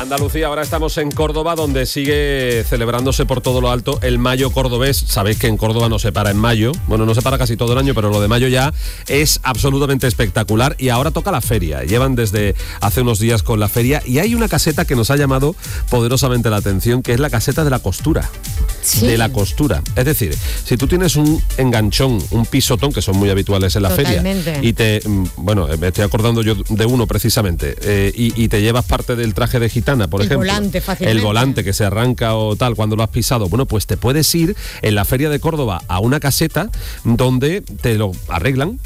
Andalucía, ahora estamos en Córdoba, donde sigue celebrándose por todo lo alto el Mayo cordobés. Sabéis que en Córdoba no se para en mayo. Bueno, no se para casi todo el año, pero lo de mayo ya es absolutamente espectacular. Y ahora toca la feria. Llevan desde hace unos días con la feria. Y hay una caseta que nos ha llamado poderosamente la atención, que es la caseta de la costura. Sí. De la costura. Es decir, si tú tienes un enganchón, un pisotón, que son muy habituales en la Totalmente. feria, y me estoy acordando yo de uno precisamente, y te llevas parte del traje de gitana, por ejemplo. Volante, fácilmente. El volante que se arranca o tal cuando lo has pisado. Bueno, pues te puedes ir en la feria de Córdoba a una caseta donde te lo arreglan,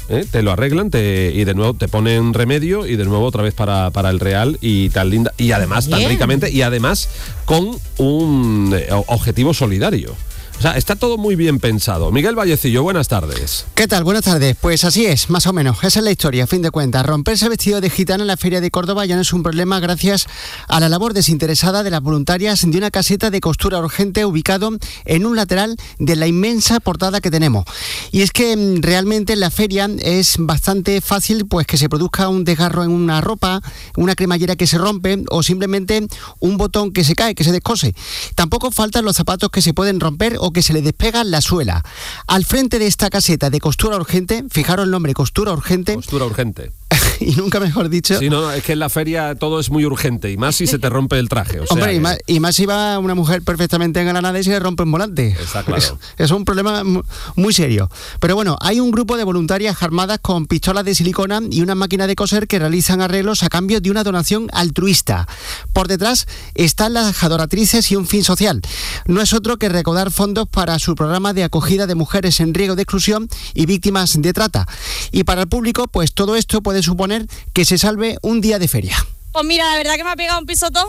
y de nuevo te ponen remedio y de nuevo otra vez para el real y tan linda, y además tan ricamente, y además con un objetivo solidario. O sea, está todo muy bien pensado. Miguel Vallecillo, buenas tardes. ¿Qué tal? Buenas tardes. Pues así es, más o menos. Esa es la historia, a fin de cuentas. Romperse vestido de gitana en la Feria de Córdoba ya no es un problema gracias a la labor desinteresada de las voluntarias de una caseta de costura urgente ubicado en un lateral de la inmensa portada que tenemos. Y es que realmente en la feria es bastante fácil pues que se produzca un desgarro en una ropa, una cremallera que se rompe o simplemente un botón que se cae, que se descose. Tampoco faltan los zapatos que se pueden romper o que se le despega la suela. Al frente de esta caseta de costura urgente, fijaros el nombre, costura urgente. Costura urgente. Y nunca mejor dicho. Sí, no, es que en la feria todo es muy urgente, y más si se te rompe el traje. O sea, hombre, y más si va una mujer perfectamente engalanada y se le rompe un volante. Está claro. Es un problema muy serio. Pero bueno, hay un grupo de voluntarias armadas con pistolas de silicona y una máquina de coser que realizan arreglos a cambio de una donación altruista. Por detrás están las adoratrices y un fin social. No es otro que recaudar fondos para su programa de acogida de mujeres en riesgo de exclusión y víctimas de trata. Y para el público, pues todo esto puede suponer que se salve un día de feria. Pues mira, la verdad que me ha pegado un pisotón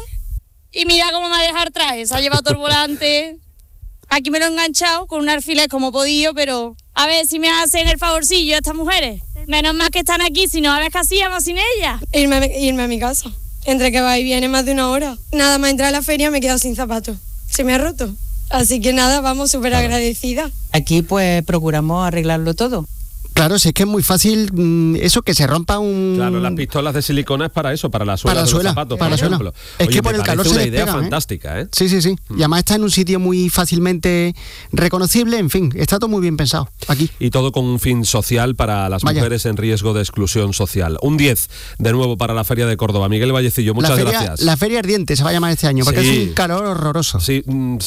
y mira cómo me ha dejado el traje. Se ha llevado todo el volante. Aquí me lo he enganchado con un alfiler como he podido, pero a ver si me hacen el favorcillo a estas mujeres. Menos mal que están aquí, si no, a ver qué hacíamos sin ellas. Irme a mi casa. Entre que va y viene más de una hora. Nada más entrar a la feria me he quedado sin zapatos. Se me ha roto. Así que nada, vamos súper agradecidas. Aquí pues procuramos arreglarlo todo. Claro, si es que es muy fácil eso, que se rompa un... Claro, las pistolas de silicona es para eso, para la suela de los zapatos, por ejemplo. Es Oye, que por el calor se una despegan, idea fantástica, ¿eh? Sí. Y además está en un sitio muy fácilmente reconocible, en fin, está todo muy bien pensado aquí. Y todo con un fin social para las mujeres en riesgo de exclusión social. Un 10, de nuevo, para la Feria de Córdoba. Miguel Vallecillo, muchas gracias. La Feria Ardiente se va a llamar este año, porque es un calor horroroso. Sí,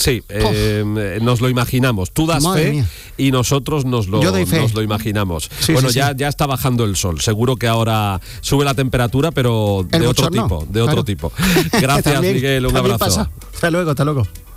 nos lo imaginamos. Tú das Madre fe mía. y nosotros nos lo imaginamos. Sí, bueno, sí. Ya está bajando el sol. Seguro que ahora sube la temperatura, pero de otro tipo. Gracias, Miguel. Un abrazo. Hasta luego.